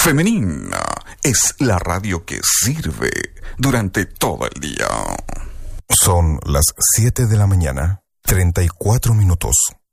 Femenina es la radio que sirve durante todo el día. Son las 7 de la mañana, 34 minutos.